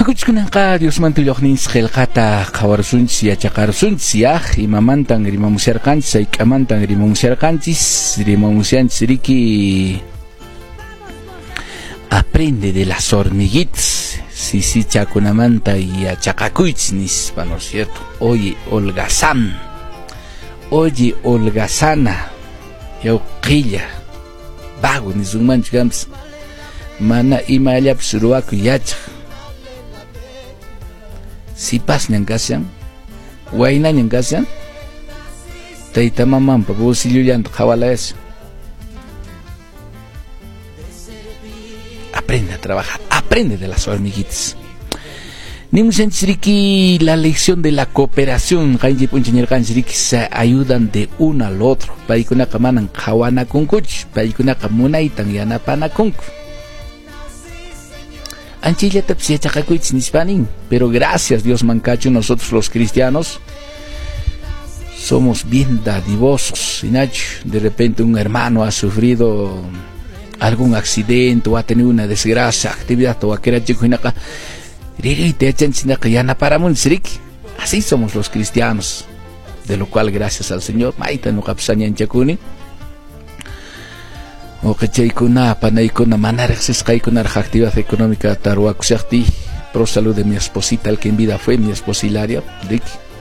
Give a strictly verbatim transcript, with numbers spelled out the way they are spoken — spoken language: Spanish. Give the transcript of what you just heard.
Hakuchkunanqa Dios mantulloqninchis qillqata qawarsunchis yachaqarsunchis yaq imamantan rimamusharqanchis hayk'amantan rimamusharqanchis rimamusyanchis riki aprende de las hormiguitas sisichakunamanta yachaqakuychis nispa, ¿no es cierto? Oye holgazán, oye holgazana yawqilla vago nisunmanchu kanpas mana imallapas ruwakuy yachaq sipas kashan waynañan kashan tayta mamanpa bolsillullanta qhawalayas. Aprende a trabajar, aprende de las hormiguitas. Nimushanchiriki la lección de la cooperación, kanji punchañerkanchiriki se ayudan de uno al otro. Paykunaqa manan qhawanakunkuchu, paykunaqa munaytan yanapanakunku. Anchillatapis yachaqakuychis nispanin, pero gracias Dios mancacho, nosotros los cristianos somos bien dadivosos. De repente un hermano ha sufrido algún accidente o ha tenido una desgracia, actividad o aquella chico así somos los cristianos, de lo cual gracias al Señor maita no kapsañan chakuni o que chaykuna panaykuna manarexis kaykuna actividad económica tarwakusakti pro salud de mi esposita, el que en vida fue mi esposilaria Ricky.